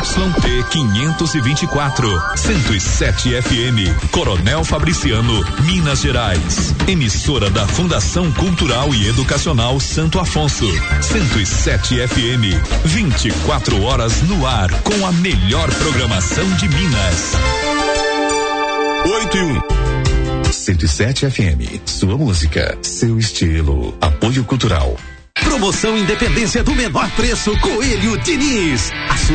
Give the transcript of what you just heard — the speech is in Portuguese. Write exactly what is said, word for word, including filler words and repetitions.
T quinhentos e vinte e quatro, cento e sete F M, Coronel Fabriciano, Minas Gerais. Emissora da Fundação Cultural e Educacional Santo Afonso. cento e sete F M, vinte e quatro horas no ar com a melhor programação de Minas. oito e um. cento e sete F M, sua música, seu estilo. Apoio Cultural. Promoção Independência do menor preço, Coelho Diniz. A sua